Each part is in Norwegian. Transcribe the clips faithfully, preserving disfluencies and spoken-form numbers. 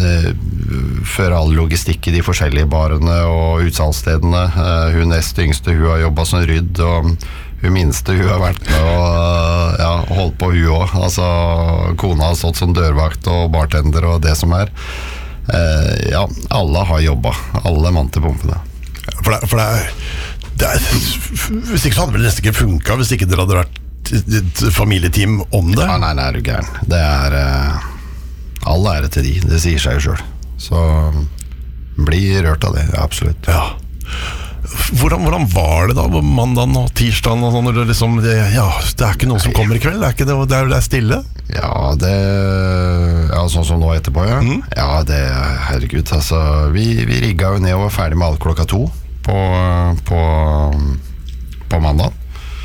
det, føre all logistikk i de forskjellige barene og utsalgsstedene. Uh, hun nest yngste, hun har jobbet som rydd, og hun minste, hun har vært med og ja, holdt på hun også. Altså, kona har stått som dørvakt og bartender og det som er. Uh, ja, alle har jobbet. Alle mann til pumpene. For det, for det er, det er hvis ikke så hadde det vel nesten ikke funket hvis ikke dere hadde vært et familieteam om det? Ja, nei, nei, er du gæren. Det er uh, all ære til de, det sier seg jo selv. Så bli rørt av det, ja, absolutt. Ja. Hvordan, hvordan var det da, mandagen og tirsdagen og sånn, når det liksom, det, ja, det er ikke noen som kommer i kveld, det er ikke det, det er, det er stille? Ja, det, ja, sånn som nå etterpå, ja. Mm. Ja, det, herregud, altså, vi, vi rigget jo ned og var ferdig med alt klokka to på, på, på mandag.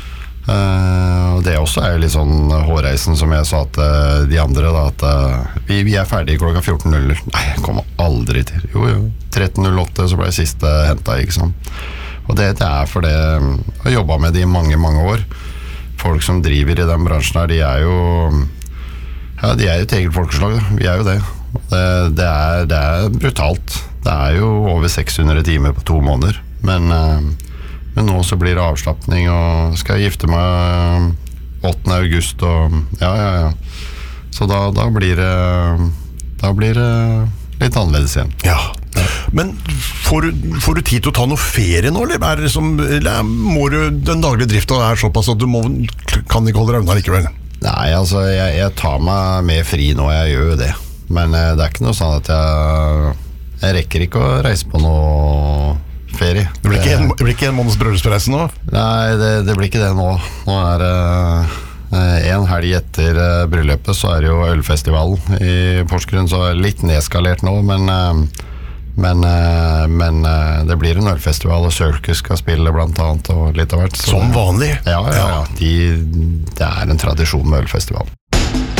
Uh, og det også er jo litt sånn hårreisen som jeg sa til de andre da, at uh, vi, vi er ferdige klokka fjorten null null. Nei, jeg kommer aldri til. Jo, jo, tretten null åtte så ble jeg siste hentet, ikke sant? Og det, det er for det jeg har jobbet med det i mange, mange år. Folk som driver i den bransjen her, de er jo ja, de er jo et eget folkeslag, vi er jo det. Det, det, er, det er brutalt. Det er jo over seks hundre timer på to måneder, men uh, Men nå så blir det avslappning, og skal jeg gifte meg åttende august, og ja, ja, ja. Så da, da blir det, da blir det litt annerledes igjen. Ja. Men får du, får du tid til å ta noe ferie nå, eller, er det som, eller må du, den daglige driften er såpass at du må, kan ikke holde deg unna likevel? Nei, altså, jeg, jeg tar meg med fri nå, jeg gjør jo det. Men det er ikke noe sånn at jeg, jeg rekker ikke å reise på noe ferie. Det blir ikke en, det blir ikke en måneds bryllupsreise nå? Nei, det, det blir ikke det nå. Nå er det uh, en helg etter uh, bryllupet, så er det jo ølfestivalen i Porsgrunn, så er det litt nedskalert nå, men, uh, men, uh, men uh, det blir en ølfestival, og Circus skal spille blant annet, og litt av hvert. Som vanlig? Ja, ja, ja. De, det er en tradisjon med ølfestival.